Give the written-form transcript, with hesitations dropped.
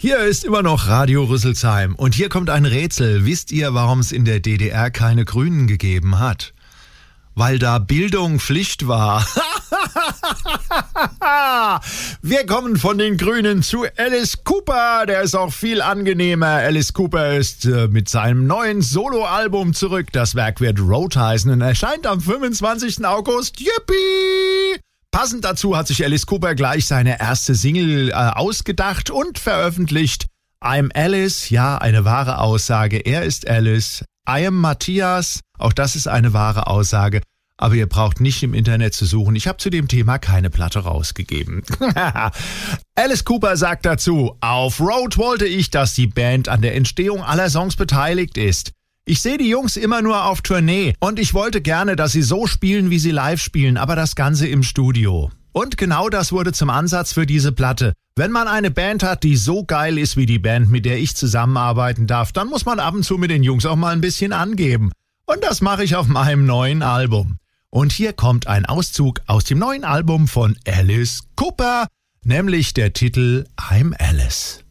Hier ist immer noch Radio Rüsselsheim und hier kommt ein Rätsel. Wisst ihr, warum es in der DDR keine Grünen gegeben hat? Weil da Bildung Pflicht war. Wir kommen von den Grünen zu Alice Cooper. Der ist auch viel angenehmer. Alice Cooper ist mit seinem neuen Soloalbum zurück. Das Werk wird Road heißen und erscheint am 25. August. Yippie! Passend dazu hat sich Alice Cooper gleich seine erste Single ausgedacht und veröffentlicht. I'm Alice, ja, eine wahre Aussage. Er ist Alice. I am Matthias, auch das ist eine wahre Aussage. Aber ihr braucht nicht im Internet zu suchen. Ich habe zu dem Thema keine Platte rausgegeben. Alice Cooper sagt dazu, auf Road wollte ich, dass die Band an der Entstehung aller Songs beteiligt ist. Ich sehe die Jungs immer nur auf Tournee und ich wollte gerne, dass sie so spielen, wie sie live spielen, aber das Ganze im Studio. Und genau das wurde zum Ansatz für diese Platte. Wenn man eine Band hat, die so geil ist wie die Band, mit der ich zusammenarbeiten darf, dann muss man ab und zu mit den Jungs auch mal ein bisschen angeben. Und das mache ich auf meinem neuen Album. Und hier kommt ein Auszug aus dem neuen Album von Alice Cooper, nämlich der Titel I'm Alice.